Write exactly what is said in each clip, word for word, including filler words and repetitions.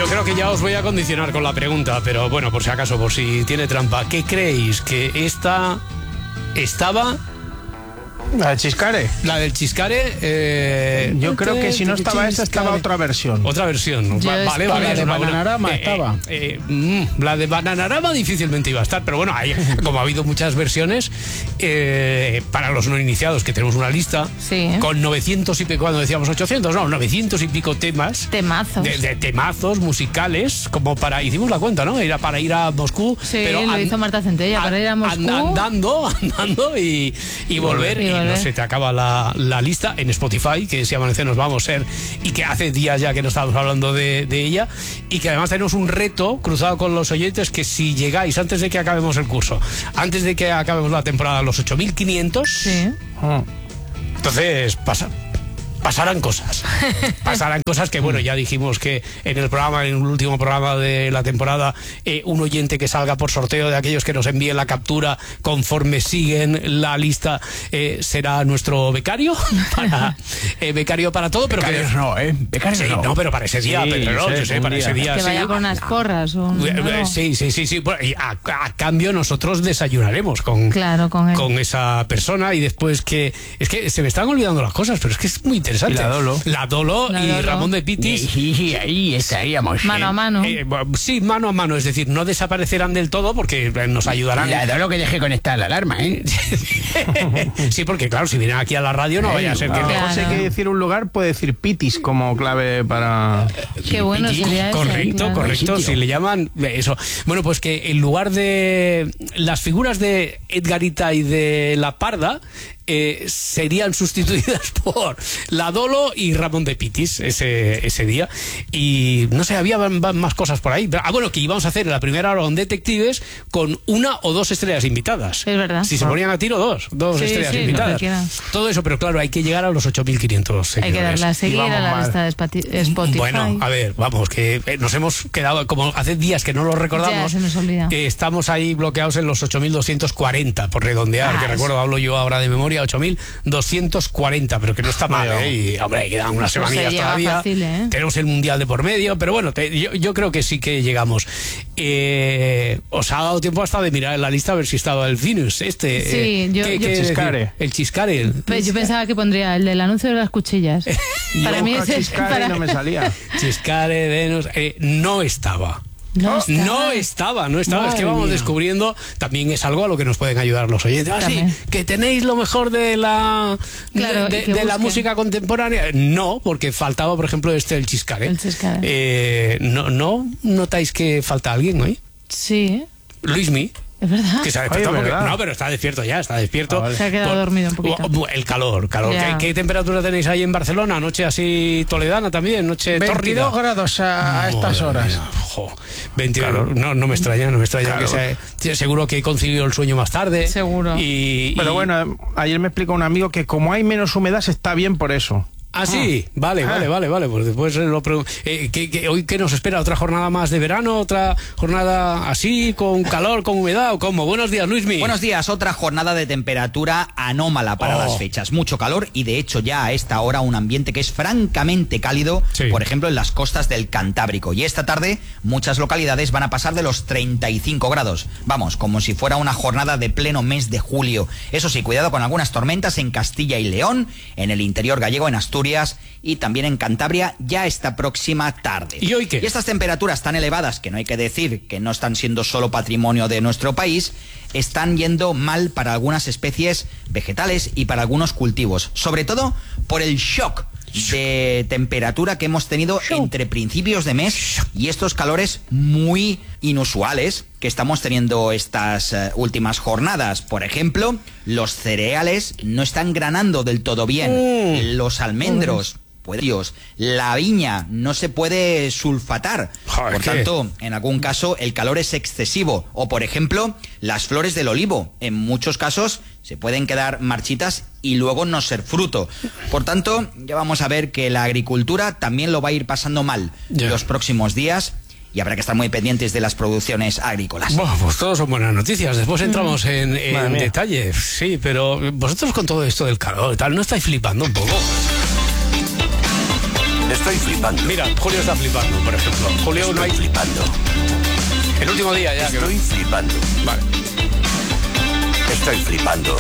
creo que ya os voy a condicionar con la pregunta, pero bueno, por si acaso, por si tiene trampa. ¿Qué creéis? ¿Que esta estaba...? ¿La del Chiscare? La del Chiscare... Eh, Yo creo que si no estaba esa, estaba otra versión. Otra versión. Yo Va, vale, es- vale. La es de una buena- Bananarama eh, estaba. eh, eh, mm, la de Bananarama difícilmente iba a estar, pero bueno, hay, como ha habido muchas versiones, eh, para los no iniciados, que tenemos una lista, Sí. con novecientos y pico, cuando decíamos ochocientos, no, novecientos y pico temas. Temazos. De, de temazos musicales, como para... Hicimos la cuenta, ¿no? Era para ir a Moscú. Sí, pero lo an- hizo Marta Centella, para ir a an- Moscú. Andando, andando y, y volver. Y Y, no volver. se te acaba la, la lista en Spotify, que si amanece nos vamos a ser, y que hace días ya que no estábamos hablando de, de ella, y que además tenemos un reto cruzado con los oyentes, que si llegáis antes de que acabemos el curso, antes de que acabemos la temporada, a los ocho mil quinientos, Sí. Ah. entonces pasa. Pasarán cosas. Pasarán cosas que, bueno, ya dijimos que en el programa, en el último programa de la temporada, eh, un oyente que salga por sorteo de aquellos que nos envíen la captura conforme siguen la lista eh, será nuestro becario. Para, eh, becario para todo, pero Becarios que. no, ¿eh? Becarios Sí, no. no, pero para ese día, Sí, Pedro, yo sé, yo sé, un para día. ese día. Que sí. vaya con unas porras o un- Eh, eh, algo. Sí, sí, sí, sí. Bueno, y a, a cambio nosotros desayunaremos con, Claro, con él. con esa persona, y después que... Es que se me están olvidando las cosas, pero es que es muy interesante. Y la Dolo. La Dolo La y Dolo. Ramón de Pitis. Sí, sí, ahí estaríamos. Mano a mano. Eh, bu- sí, mano a mano, es decir, no desaparecerán del todo porque eh, nos ayudarán. La Dolo que dejé conectar la alarma, ¿eh? Sí, porque claro, si vienen aquí a la radio no vaya a ser que... A lo Claro. mejor si hay que decir un lugar, puede decir Pitis como clave para... Qué bueno Sí, sería ese, correcto, claro. correcto, Sitio. si le llaman eh, eso. Bueno, pues que en lugar de las figuras de Edgarita y de La Parda, eh, serían sustituidas por La Dolo y Ramón de Pitis ese, ese día. Y no sé, había van- van más cosas por ahí. Ah, bueno, que íbamos a hacer en la primera hora un detectives con una o dos estrellas invitadas. Es verdad. Si se ponían a tiro, dos, dos Sí, estrellas sí, lo invitadas. que quieran. Todo eso, pero claro, hay que llegar a los ocho mil quinientos Hay que darle a seguir vamos a la mal. lista de Spati- Spotify. Bueno, a ver, vamos, que eh, nos hemos quedado, como hace días que no lo recordamos, Ya, se nos olvida. que estamos ahí bloqueados en los ocho mil doscientos cuarenta, por redondear, Ah, que eso. recuerdo, hablo yo ahora de memoria, ocho mil doscientos cuarenta, pero que no está mal, Bueno. ¿eh? Y, hombre, quedan unas Pues se semanillas llega todavía. fácil, ¿eh? Tenemos el Mundial de por medio, pero bueno, te- yo, yo creo que sí que llegamos. Eh, ¿Os ha dado tiempo hasta de mirar en la lista a ver si estaba el Venus este? Sí, eh, yo- ¿qué- yo- qué decir? Chiscare. El Chiscare. el- Pues yo pensaba que pondría el del anuncio de las cuchillas. Para Yo mí busco ese Chiscare para- y no me salía. Chiscare, Venus, eh, no estaba. No está. No estaba, no estaba. Es que Madre vamos mía. descubriendo, también es algo a lo que nos pueden ayudar los oyentes. Ah, sí, También. que tenéis lo mejor de la Claro, de, y que de la busquen. música contemporánea. No, porque faltaba, por ejemplo, este el Chiscare. El Chiscare. Eh, no, no notáis que falta alguien hoy. Sí, Luismi. es verdad. Que se ha Oye, despertado porque- ¿verdad? no, pero está despierto ya, está despierto. Ah, vale. Se ha quedado Por- dormido un poquito. Bu- bu- El calor, calor. Ya. ¿Qué, qué temperatura tenéis ahí en Barcelona? Noche así toledana también, noche tórrida. veintidós grados a, a estas Madre horas. mía, jo, veintidós, no, no me extraña, no me extraña Claro. que sea, seguro que concilió el sueño más tarde. Seguro. Y, Pero y- bueno, ayer me explicó un amigo que como hay menos humedad, se está bien por eso. Ah, sí, vale, Ah. vale, vale, vale. Pues después lo pregun- eh, ¿qué- qué- hoy qué nos espera, otra jornada más de verano, otra jornada así, con calor, con humedad o cómo. Buenos días, Luismi. Buenos días, otra jornada de temperatura anómala para Oh. las fechas. Mucho calor y de hecho ya a esta hora un ambiente que es francamente cálido, Sí. por ejemplo en las costas del Cantábrico. Y esta tarde muchas localidades van a pasar de los treinta y cinco grados. Vamos, como si fuera una jornada de pleno mes de julio. Eso sí, cuidado con algunas tormentas en Castilla y León, en el interior gallego, en Asturias y también en Cantabria ya esta próxima tarde. ¿Y hoy qué? Y estas temperaturas tan elevadas, que no hay que decir que no están siendo solo patrimonio de nuestro país, están yendo mal para algunas especies vegetales y para algunos cultivos, sobre todo por el shock de temperatura que hemos tenido entre principios de mes y estos calores muy inusuales que estamos teniendo estas eh, últimas jornadas. Por ejemplo, los cereales no están granando del todo bien, los almendros, puede- Dios, la viña no se puede sulfatar. Joder, Por ¿qué? tanto, en algún caso el calor es excesivo. O por ejemplo, las flores del olivo. En muchos casos se pueden quedar marchitas y luego no ser fruto. Por tanto, ya vamos a ver que la agricultura también lo va a ir pasando mal Ya. los próximos días y habrá que estar muy pendientes de las producciones agrícolas. Bueno, pues todos son buenas noticias. Después entramos en, en Madre mía. detalle. Sí, pero vosotros con todo esto del calor y tal, ¿no estáis flipando un poco? Esto Estoy flipando. Mira, Julio está flipando, por ejemplo. Julio Estoy no hay... flipando. El último día ya. Que no... Estoy flipando. Vale. Estoy flipando.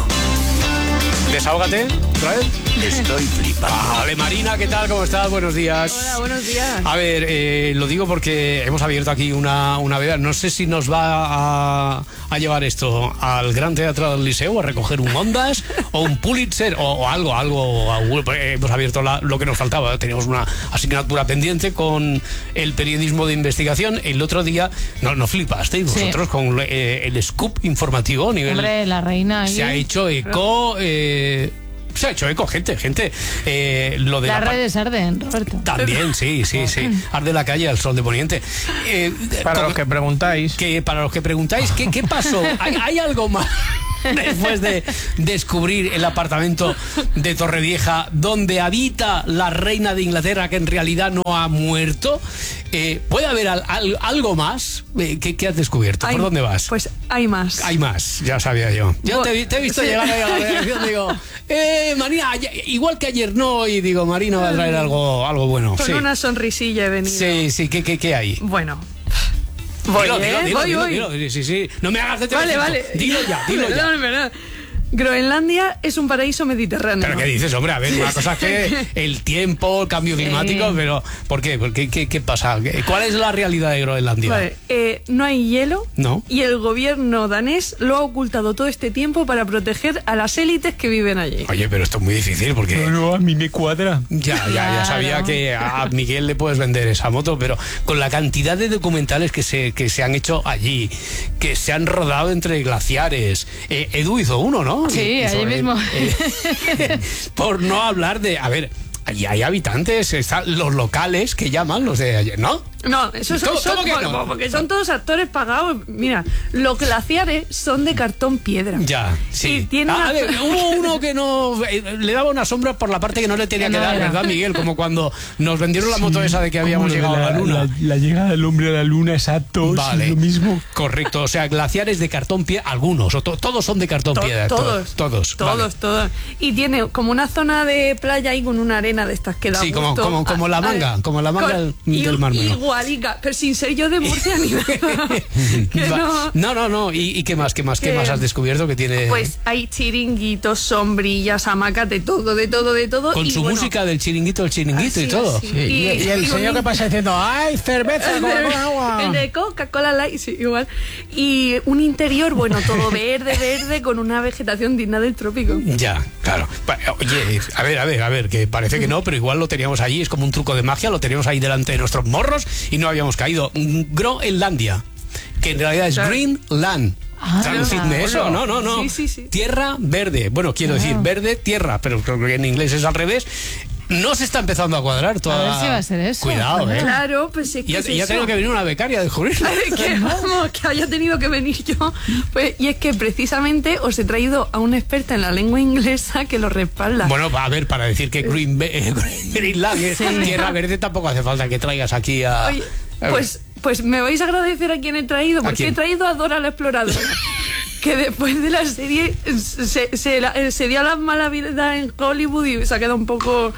Desahógate, otra vez. Estoy flipando. Vale, Marina, ¿qué tal? ¿Cómo estás? Buenos días. Hola, buenos días. A ver, eh, lo digo porque hemos abierto aquí una, una veda. No sé si nos va a, a llevar esto al Gran Teatro del Liceo a recoger un Ondas o un Pulitzer o, o algo, algo. Eh, hemos abierto la, lo que nos faltaba. Teníamos una asignatura pendiente con el periodismo de investigación. El otro día no, no flipasteis vosotros sí. con eh, el scoop informativo a nivel. Hombre, la reina. Se ahí. ha hecho eco. Eh, Se ha hecho eco, gente, gente. Eh, lo de Las la redes arden, Roberto. También, sí, sí, sí. Arde la calle al sol de poniente. Eh, para con, los que preguntáis. Que, para los que preguntáis, ¿qué, qué pasó? ¿Hay, ¿Hay algo más después de descubrir el apartamento de Torrevieja donde habita la reina de Inglaterra que en realidad no ha muerto? Eh, ¿Puede haber al, al, algo más? Eh, ¿qué, ¿Qué has descubierto? Hay, ¿Por dónde vas? Pues hay más. Hay más, ya sabía yo. Yo te, te he visto sí. llegar ahí a la redacción, digo, eh, Marina, igual que ayer no, y digo, Marina va a traer algo, algo bueno. Con sí. una sonrisilla he venido. Sí, sí, ¿qué, qué, qué hay? Bueno. Voy, dilo, ¿eh? dilo, dilo, voy, dilo, voy. dilo, dilo, sí, sí. No me hagas de Vale, vale. Dilo ya, dilo perdón, ya. Perdón. Groenlandia es un paraíso mediterráneo. ¿Pero qué dices, hombre? A ver, una cosa es que el tiempo, el cambio climático, sí. pero ¿por qué? ¿Por qué, qué, qué pasa? ¿Cuál es la realidad de Groenlandia? Vale, eh, no hay hielo. No. Y el gobierno danés lo ha ocultado todo este tiempo para proteger a las élites que viven allí. Oye, pero esto es muy difícil porque... No, no, a mí me cuadra. Ya, ya, ya Claro. sabía que a Miguel le puedes vender esa moto, pero con la cantidad de documentales que se, que se han hecho allí, que se han rodado entre glaciares. Eh, Edu hizo uno, ¿no? Sí, Hizo, allí eh, mismo. Eh, por no hablar de... A ver, allí hay habitantes, están los locales que llaman, los de ayer, ¿no? No, eso son, ¿Cómo- son- cómo que no? porque son todos actores pagados. Mira, los glaciares son de cartón piedra. Ya, sí. Y tiene Ah, una- a ver, hubo uno que no... eh, le daba una sombra por la parte que no le tenía Que que no dar, era. ¿verdad, Miguel? Como cuando nos vendieron la moto esa de que habíamos llegado a la luna. La, la llegada del hombre a la luna, exacto. Vale. Es lo mismo. Correcto, o sea, glaciares de cartón piedra, algunos, o to- todos son de cartón To- piedra. to- todos, todos. todos, vale. todos. Y tiene como una zona de playa ahí con una arena de estas que da Sí, como- gusto. como- como la manga, Ah, como la manga con- del- del Mar Menor. Igualica, pero sin ser yo de Murcia ni nada. Que Va- no. no, no, no. ¿Y, y qué más? ¿Qué más? ¿Qué Que- más has descubierto que tiene? Pues hay chiringuitos, sombrillas, hamacas, de todo, de todo, de todo. con y su bueno, música del chiringuito, el chiringuito y así, todo. así. Sí, y, y el y señor un- que pasa diciendo, ¡ay, cerveza, El Coca-Cola, de, agua! el de Coca-Cola Light, sí, igual. Y un interior, bueno, todo verde, verde, con una vegetación digna del trópico. Ya, claro. Pa- Oye, a ver, a ver, a ver, que parece que no, pero igual lo teníamos allí, es como un truco de magia, lo teníamos ahí delante de nuestros morros y no habíamos caído. Groenlandia, que en realidad es Claro. Greenland. Ah. Traducidme eso, no, no, no. Sí, sí, sí. Tierra verde. Bueno, quiero decir verde, tierra, pero creo que en inglés es al revés. No se está empezando a cuadrar toda... A ver si va a ser eso. Cuidado, ¿eh? Claro, pues es que Y ya, es y ya eso. tengo que venir una becaria a descubrirlo. Ay, que vamos, que haya tenido que venir yo. Pues, y es que precisamente os he traído a una experta en la lengua inglesa que lo respalda. Bueno, a ver, para decir que Green, eh, Greenland es tierra verde tampoco hace falta que traigas aquí a... Oye, a ver. pues, pues me vais a agradecer a quien he traído, porque quién? he traído a Dora la exploradora. Que después de la serie se, se, la- se dio las malas vidas en Hollywood y se ha quedado un poco...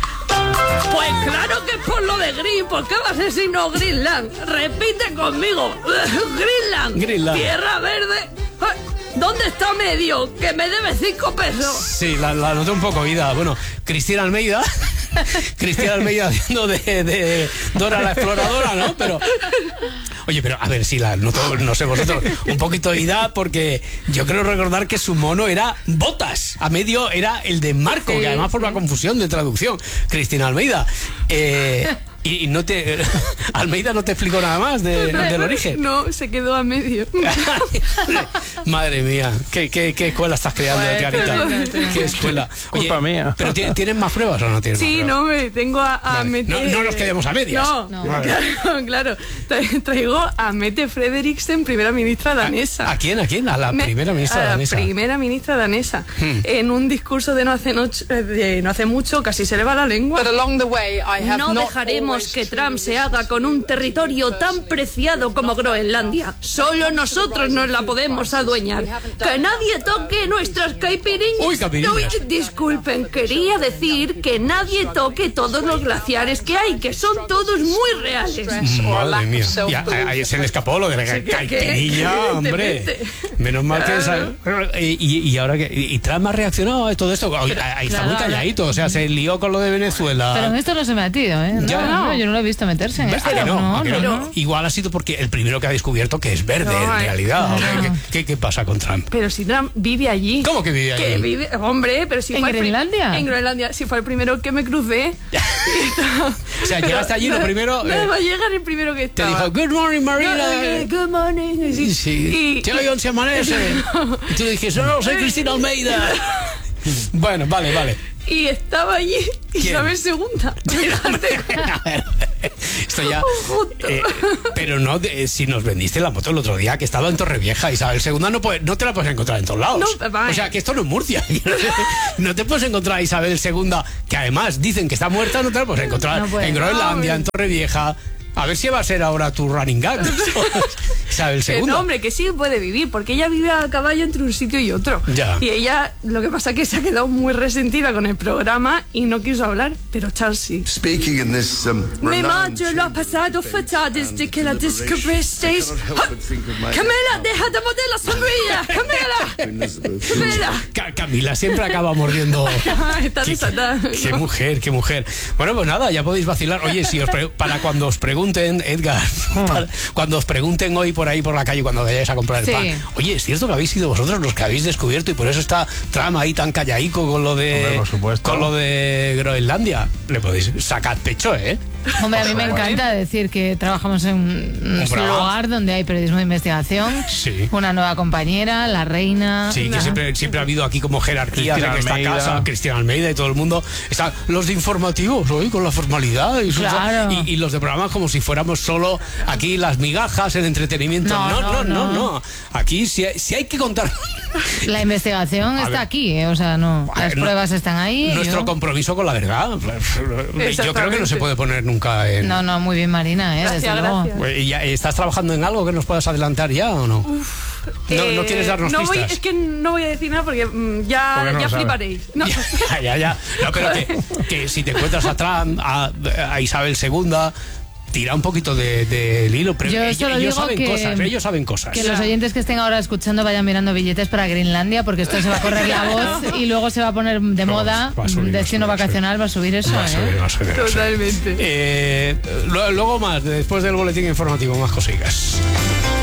Pues claro que es por lo de Green. ¿Por qué va a ser si no Greenland? Repite conmigo. Greenland. Greenland. Tierra verde. Ay, ¿dónde está medio? Que me debe cinco pesos. Sí, la, la noté un poco oída. Bueno, Cristina Almeida... Cristina Almeida haciendo de, de Dora la exploradora, ¿no? Pero... Oye, pero a ver, si la noto, no sé vosotros, un poquito oída porque yo creo recordar que su mono era Botas. A medio era el de Marco, Sí, que además por sí. una confusión de traducción. Cristina Almeida. Eh, y, y no te... Almeida no te explicó nada más de- del origen. No, se quedó a medio. Madre mía, ¿qué, qué, qué escuela estás creando, Bueno, Clarita? bueno. ¿Qué escuela? Culpa mía. ¿Pero ti- tienen más pruebas o no tienen Sí, más pruebas? no, me tengo a, a Vale. Mete... No- no nos quedemos a medias. No, No. claro, claro. Tra- Traigo a Mette Frederiksen, primera ministra danesa. ¿A, a quién? ¿A quién? A la Me- primera ministra a la danesa. primera ministra danesa. Hmm. En un discurso de no hace, noche- de no hace mucho, casi se le va la lengua. But along the way, I have No not dejaremos queremos que Trump se haga con un territorio tan preciado como Groenlandia. Solo nosotros nos la podemos adueñar. Que nadie toque nuestras caipirinhas. Uy, caipirinhas. No, disculpen, quería decir que nadie toque todos los glaciares que hay, que son todos muy reales. Madre mía. Ya, ahí se le escapó lo de la caipirinha, hombre. Menos mal que esa... y, y ahora que y Trump ha reaccionado a todo esto. Ahí está Claro, muy calladito, o sea, se lió con lo de Venezuela. Pero en esto no se me ha metido, ¿eh? No, Ya. no, yo no lo he visto meterse en ¿A esto. que no? no, ¿A que no, no? no. Igual ha sido porque el primero que ha descubierto que es verde, No, en ay. realidad. Claro. ¿Qué, qué, qué pasa con Trump? Pero si Trump vive allí. ¿Cómo que vive allí? Que vive, hombre, pero si ¿En fue el pri- Groenlandia? En Groenlandia, si fue el primero que me crucé. O sea, llegaste allí lo primero... Nada eh, más llegar el primero que te estaba. dijo, good morning, Marina. No, eh, good morning. Sí. Sí. Y- Tío, John se amanece. Y tú dijiste, no, soy Cristina Almeida. Bueno, vale, vale. Y estaba allí ¿Quién? Isabel segunda. Fíjate. A ver, esto ya... Justo. eh, pero no, de- si nos vendiste la moto el otro día, que estaba en Torrevieja, Isabel segunda, no, puede- no te la puedes encontrar en todos lados. No, vale. O sea, que esto no es Murcia. No te puedes encontrar a Isabel segunda, que además dicen que está muerta, no te la puedes encontrar No puede. en Groenlandia, No, en Torrevieja. A ver si va a ser ahora tu running gag. Isabel Que segunda. no, hombre, que sí puede vivir, porque ella vive a caballo entre un sitio y otro. Ya. Y ella, lo que pasa es que se ha quedado muy resentida con el programa y no quiso hablar, pero Charles sí. Speaking in this um, Mi renowned madre lo ha pasado fatal desde que la descubristeis. Camila, deja de morder la sombrilla. Camila, Camila. Ca- Camila siempre acaba mordiendo. Está Qué- desatada. Qué mujer, qué mujer. Bueno, pues nada, ya podéis vacilar. Oye, si os pre- para cuando os pregunten, Edgar, para- cuando os pregunten hoy por ahí por la calle, cuando vayáis a comprar el Sí. pan, oye, ¿es cierto que habéis sido vosotros los que habéis descubierto y por eso está Trump ahí tan callaico con lo de Hombre, por supuesto. con lo de Groenlandia? Le podéis sacar pecho, ¿eh? Hombre, a mí me encanta decir que trabajamos en un programa. lugar donde hay periodismo de investigación, Sí. una nueva compañera, la reina. Sí, que una- siempre, siempre ha habido aquí como jerarquías Cristina en esta Almeida. casa, Cristina Almeida y todo el mundo. Están los de informativos hoy con la formalidad y, sus- Claro. y, y los de programas como si fuéramos solo aquí las migajas, el entretenimiento. No, No, no, no, no, no. no. Aquí si hay, si hay que contar. La investigación A está ver. aquí, ¿eh? O sea, no. A Las ver, no- pruebas están ahí. Nuestro yo- compromiso con la verdad. Yo creo que no se Exactamente. puede poner nunca en. No, no, muy bien, Marina, ¿eh? Gracias, Desde luego. gracias. Pues, ¿y ya ¿Estás trabajando en algo que nos puedas adelantar ya o no? no, Eh, no quieres darnos no voy, pistas. es que no voy a decir nada porque mm, ya, Porque no ya lo sabe. fliparéis. No. Ya, ya, ya. No, pero que, que si te encuentras a Trump, a, a Isabel segunda, tira un poquito del de, del hilo. Pero Yo ellos, solo ellos digo saben que- cosas, ellos saben cosas. Que los oyentes que estén ahora escuchando vayan mirando billetes para Groenlandia, porque esto se va a correr la voz y luego se va a poner de Va a moda. subir, va a subir, Destino va a subir. vacacional va a subir eso, Va a subir, ¿eh? va a subir, va a subir. Totalmente. Eh, lo- luego más, después del boletín informativo, más cositas.